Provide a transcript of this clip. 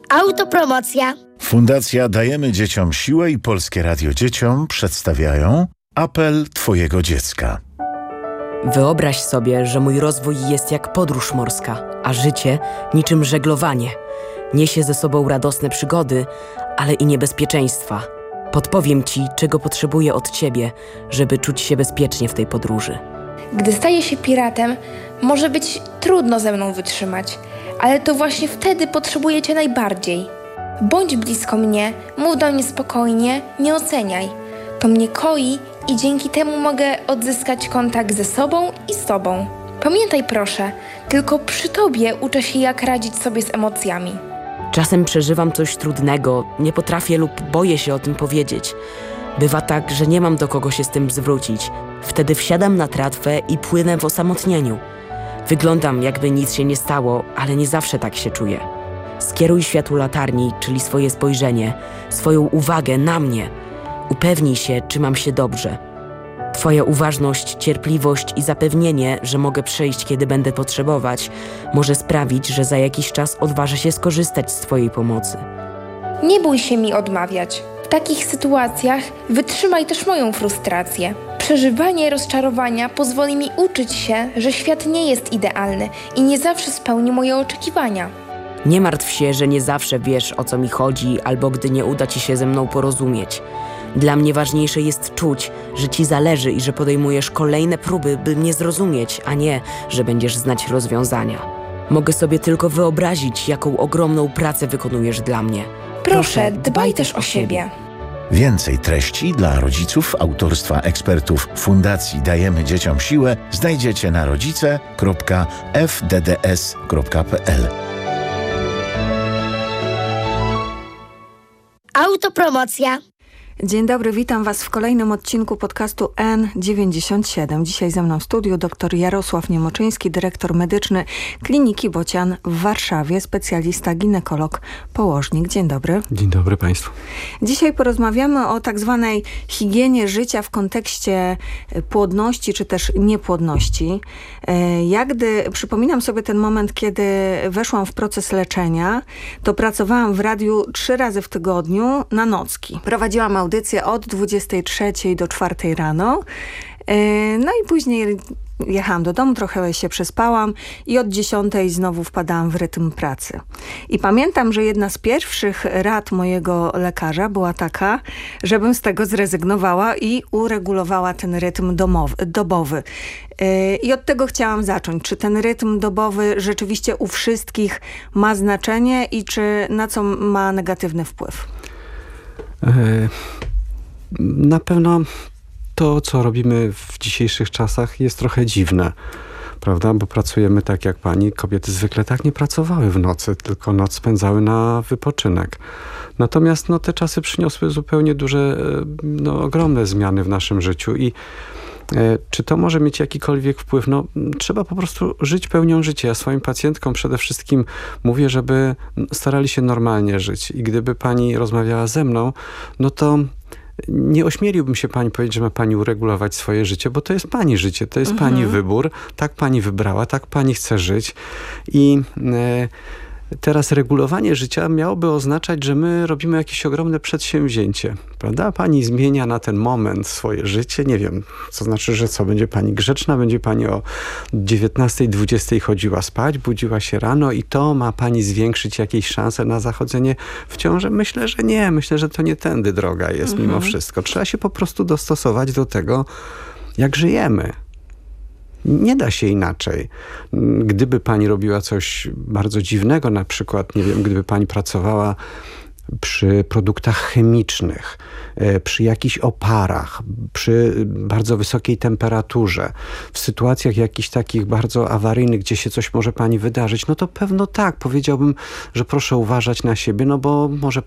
Autopromocja. Fundacja Dajemy Dzieciom Siłę i Polskie Radio Dzieciom przedstawiają apel Twojego dziecka. Wyobraź sobie, że mój rozwój jest jak podróż morska, a życie niczym żeglowanie. Niesie ze sobą radosne przygody, ale i niebezpieczeństwa. Podpowiem Ci, czego potrzebuję od Ciebie, żeby czuć się bezpiecznie w tej podróży. Gdy staję się piratem, może być trudno ze mną wytrzymać, ale to właśnie wtedy potrzebuję Cię najbardziej. Bądź blisko mnie, mów do mnie spokojnie, nie oceniaj. To mnie koi i dzięki temu mogę odzyskać kontakt ze sobą i z Tobą. Pamiętaj proszę, tylko przy Tobie uczę się, jak radzić sobie z emocjami. Czasem przeżywam coś trudnego, nie potrafię lub boję się o tym powiedzieć. Bywa tak, że nie mam do kogo się z tym zwrócić. Wtedy wsiadam na tratwę i płynę w osamotnieniu. Wyglądam, jakby nic się nie stało, ale nie zawsze tak się czuję. Skieruj światło latarni, czyli swoje spojrzenie, swoją uwagę na mnie. Upewnij się, czy mam się dobrze. Twoja uważność, cierpliwość i zapewnienie, że mogę przejść, kiedy będę potrzebować, może sprawić, że za jakiś czas odważę się skorzystać z Twojej pomocy. Nie bój się mi odmawiać. W takich sytuacjach wytrzymaj też moją frustrację. Przeżywanie rozczarowania pozwoli mi uczyć się, że świat nie jest idealny i nie zawsze spełni moje oczekiwania. Nie martw się, że nie zawsze wiesz, o co mi chodzi, albo gdy nie uda Ci się ze mną porozumieć. Dla mnie ważniejsze jest czuć, że Ci zależy i że podejmujesz kolejne próby, by mnie zrozumieć, a nie, że będziesz znać rozwiązania. Mogę sobie tylko wyobrazić, jaką ogromną pracę wykonujesz dla mnie. Proszę, dbaj też o siebie. Więcej treści dla rodziców autorstwa ekspertów Fundacji Dajemy Dzieciom Siłę znajdziecie na rodzice.fdds.pl. Autopromocja. Dzień dobry, witam Was w kolejnym odcinku podcastu N97. Dzisiaj ze mną w studiu dr Jarosław Niemoczyński, dyrektor medyczny Kliniki Bocian w Warszawie, specjalista ginekolog, położnik. Dzień dobry. Dzień dobry Państwu. Dzisiaj porozmawiamy o tak zwanej higienie życia w kontekście płodności czy też niepłodności. Ja przypominam sobie ten moment, kiedy weszłam w proces leczenia, to pracowałam w radiu 3 razy w tygodniu na nocki. Prowadziłam audycję od 23 do 4 rano. No i później jechałam do domu, trochę się przespałam i od 10 znowu wpadałam w rytm pracy. I pamiętam, że jedna z pierwszych rad mojego lekarza była taka, żebym z tego zrezygnowała i uregulowała ten rytm dobowy. I od tego chciałam zacząć. Czy ten rytm dobowy rzeczywiście u wszystkich ma znaczenie i czy na co ma negatywny wpływ? Na pewno to, co robimy w dzisiejszych czasach, jest trochę dziwne, prawda? Bo pracujemy tak jak pani. Kobiety zwykle tak nie pracowały w nocy, tylko noc spędzały na wypoczynek. Natomiast te czasy przyniosły zupełnie duże, ogromne zmiany w naszym życiu i czy to może mieć jakikolwiek wpływ? Trzeba po prostu żyć pełnią życia. Ja swoim pacjentkom przede wszystkim mówię, żeby starali się normalnie żyć. I gdyby pani rozmawiała ze mną, to nie ośmieliłbym się pani powiedzieć, że ma pani uregulować swoje życie, bo to jest pani życie, to jest pani wybór. Tak pani wybrała, tak pani chce żyć. I teraz regulowanie życia miałoby oznaczać, że my robimy jakieś ogromne przedsięwzięcie, prawda? Pani zmienia na ten moment swoje życie, nie wiem, co znaczy, że co, będzie pani grzeczna, będzie pani o 19:20 chodziła spać, budziła się rano i to ma pani zwiększyć jakieś szanse na zachodzenie w ciąży? Myślę, że nie. Myślę, że to nie tędy droga jest mimo wszystko. Trzeba się po prostu dostosować do tego, jak żyjemy. Nie da się inaczej. Gdyby pani robiła coś bardzo dziwnego, na przykład, nie wiem, gdyby pani pracowała przy produktach chemicznych, przy jakichś oparach, przy bardzo wysokiej temperaturze, w sytuacjach jakichś takich bardzo awaryjnych, gdzie się coś może pani wydarzyć, to pewno tak, powiedziałbym, że proszę uważać na siebie, bo może